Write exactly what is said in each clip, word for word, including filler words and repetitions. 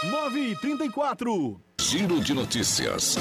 nove e trinta e quatro. Giro de notícias.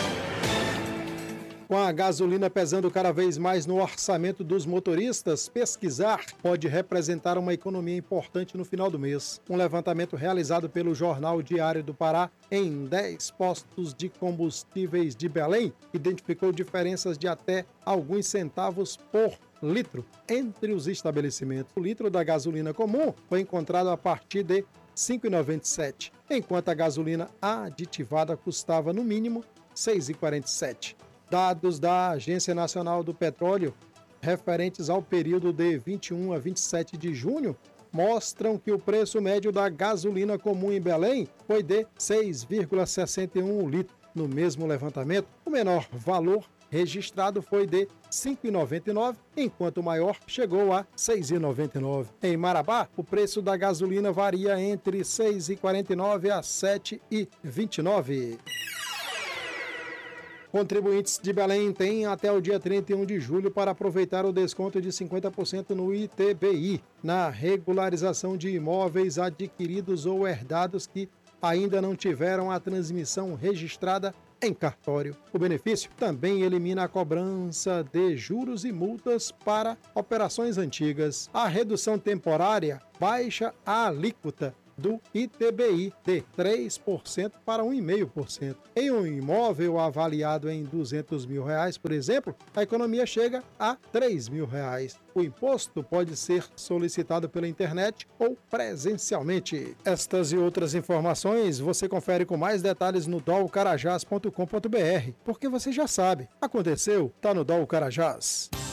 Com a gasolina pesando cada vez mais no orçamento dos motoristas, pesquisar pode representar uma economia importante no final do mês. Um levantamento realizado pelo Jornal Diário do Pará em dez postos de combustíveis de Belém identificou diferenças de até alguns centavos por litro entre os estabelecimentos. O litro da gasolina comum foi encontrado a partir de cinco reais e noventa e sete centavos, enquanto a gasolina aditivada custava no mínimo seis reais e quarenta e sete centavos. Dados da Agência Nacional do Petróleo, referentes ao período de vinte e um a vinte e sete de junho, mostram que o preço médio da gasolina comum em Belém foi de seis vírgula sessenta e um o litro. No mesmo levantamento, o menor valor registrado foi de cinco reais e noventa e nove centavos, enquanto o maior chegou a seis reais e noventa e nove centavos. Em Marabá, o preço da gasolina varia entre seis reais e quarenta e nove centavos a sete reais e vinte e nove centavos. Contribuintes de Belém têm até o dia trinta e um de julho para aproveitar o desconto de cinquenta por cento no I T B I, na regularização de imóveis adquiridos ou herdados que ainda não tiveram a transmissão registrada em cartório. O benefício também elimina a cobrança de juros e multas para operações antigas. A redução temporária baixa a alíquota do I T B I de três por cento para um vírgula cinco por cento. Em um imóvel avaliado em duzentos mil reais, por exemplo, a economia chega a três mil reais. O imposto pode ser solicitado pela internet ou presencialmente. Estas e outras informações você confere com mais detalhes no dol carajás ponto com ponto br, porque você já sabe, aconteceu, tá no Dol Carajás.